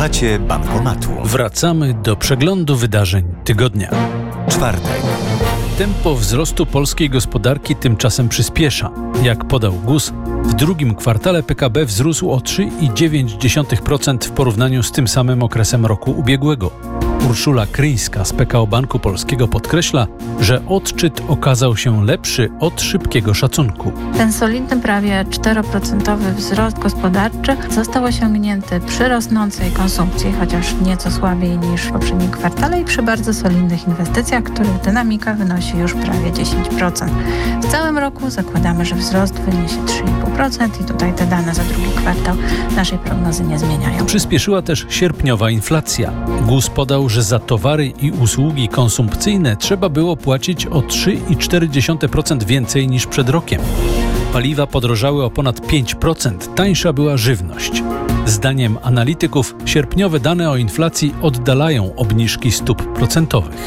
Słuchacie Bankomatu. Wracamy do przeglądu wydarzeń tygodnia. Czwartek. Tempo wzrostu polskiej gospodarki tymczasem przyspiesza. Jak podał GUS, w drugim kwartale PKB wzrósł o 3,9% w porównaniu z tym samym okresem roku ubiegłego. Urszula Kryńska z PKO Banku Polskiego podkreśla, że odczyt okazał się lepszy od szybkiego szacunku. Ten solidny, prawie 4% wzrost gospodarczy został osiągnięty przy rosnącej konsumpcji, chociaż nieco słabiej niż w poprzednim kwartale i przy bardzo solidnych inwestycjach, których dynamika wynosi już prawie 10%. W całym roku zakładamy, że wzrost wyniesie 3,5% i tutaj te dane za drugi kwartał naszej prognozy nie zmieniają. Przyspieszyła też sierpniowa inflacja. GUS podał, że za towary i usługi konsumpcyjne trzeba było płacić o 3,4% więcej niż przed rokiem. Paliwa podrożały o ponad 5%, tańsza była żywność. Zdaniem analityków sierpniowe dane o inflacji oddalają obniżki stóp procentowych.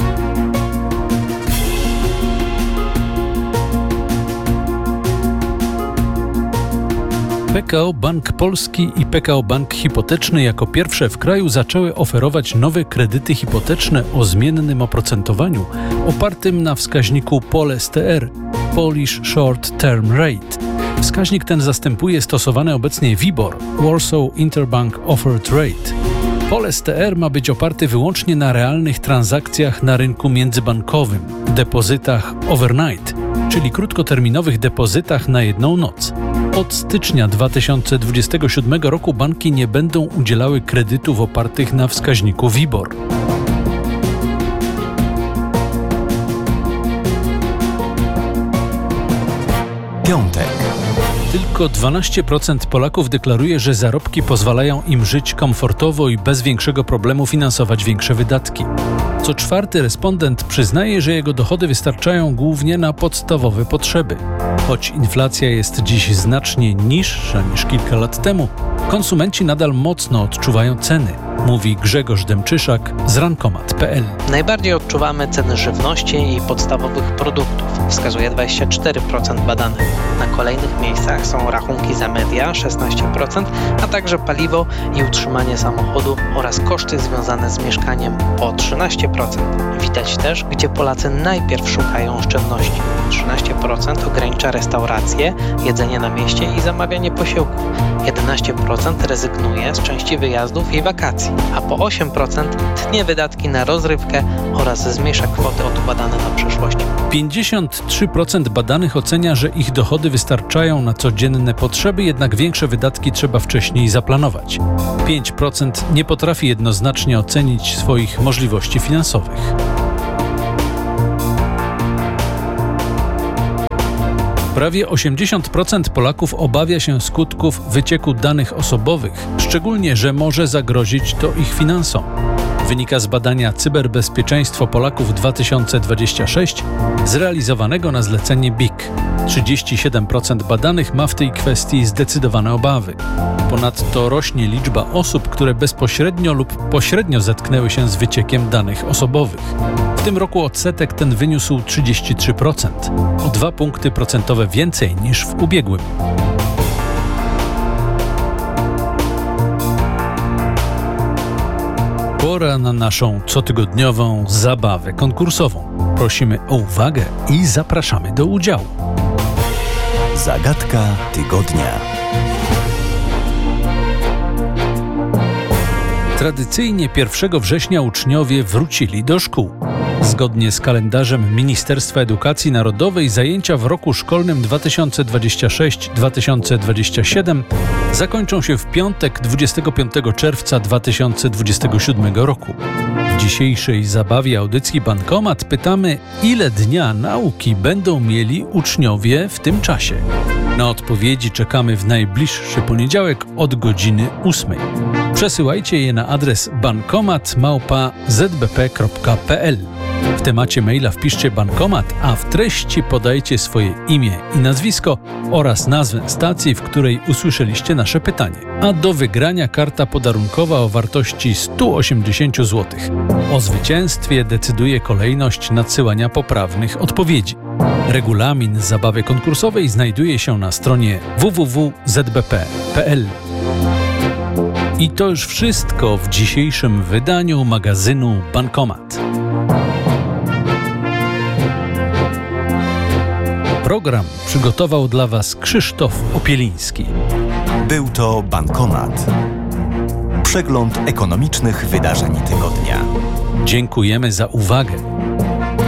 PKO Bank Polski i PKO Bank Hipoteczny jako pierwsze w kraju zaczęły oferować nowe kredyty hipoteczne o zmiennym oprocentowaniu opartym na wskaźniku POL-STR – Polish Short Term Rate. Wskaźnik ten zastępuje stosowany obecnie WIBOR – Warsaw Interbank Offered Rate. POL-STR ma być oparty wyłącznie na realnych transakcjach na rynku międzybankowym, depozytach overnight, czyli krótkoterminowych depozytach na jedną noc. Od stycznia 2027 roku banki nie będą udzielały kredytów opartych na wskaźniku WIBOR. Piątek. Tylko 12% Polaków deklaruje, że zarobki pozwalają im żyć komfortowo i bez większego problemu finansować większe wydatki. Co czwarty respondent przyznaje, że jego dochody wystarczają głównie na podstawowe potrzeby. Choć inflacja jest dziś znacznie niższa niż kilka lat temu, konsumenci nadal mocno odczuwają ceny, mówi Grzegorz Demczyszak z Rankomat.pl. Najbardziej odczuwamy ceny żywności i podstawowych produktów, wskazuje 24% badanych. Na kolejnych miejscach są rachunki za media 16%, a także paliwo i utrzymanie samochodu oraz koszty związane z mieszkaniem o 13%. Widać też, gdzie Polacy najpierw szukają oszczędności. 13% ogranicza restauracje, jedzenie na mieście i zamawianie posiłków. 11% rezygnuje z części wyjazdów i wakacji, a po 8% tnie wydatki na rozrywkę oraz zmniejsza kwoty odkładane na przyszłość. 53% badanych ocenia, że ich dochody wystarczają na codzienne potrzeby, jednak większe wydatki trzeba wcześniej zaplanować. 5% nie potrafi jednoznacznie ocenić swoich możliwości finansowych. Prawie 80% Polaków obawia się skutków wycieku danych osobowych, szczególnie, że może zagrozić to ich finansom. Wynika z badania Cyberbezpieczeństwo Polaków 2026 zrealizowanego na zlecenie BIK. 37% badanych ma w tej kwestii zdecydowane obawy. Ponadto rośnie liczba osób, które bezpośrednio lub pośrednio zetknęły się z wyciekiem danych osobowych. W tym roku odsetek ten wyniósł 33%, o 2 punkty procentowe więcej niż w ubiegłym. Pora na naszą cotygodniową zabawę konkursową. Prosimy o uwagę i zapraszamy do udziału. Zagadka tygodnia. Tradycyjnie 1 września uczniowie wrócili do szkół. Zgodnie z kalendarzem Ministerstwa Edukacji Narodowej zajęcia w roku szkolnym 2026-2027 zakończą się w piątek 25 czerwca 2027 roku. W dzisiejszej zabawie audycji Bankomat pytamy, ile dnia nauki będą mieli uczniowie w tym czasie. Na odpowiedzi czekamy w najbliższy poniedziałek od godziny 8. Przesyłajcie je na adres bankomat@zbp.pl. W temacie maila wpiszcie bankomat, a w treści podajcie swoje imię i nazwisko oraz nazwę stacji, w której usłyszeliście nasze pytanie. A do wygrania karta podarunkowa o wartości 180 zł. O zwycięstwie decyduje kolejność nadsyłania poprawnych odpowiedzi. Regulamin zabawy konkursowej znajduje się na stronie www.zbp.pl. I to już wszystko w dzisiejszym wydaniu magazynu Bankomat. Program przygotował dla Was Krzysztof Opieliński. Był to Bankomat. Przegląd ekonomicznych wydarzeń tygodnia. Dziękujemy za uwagę.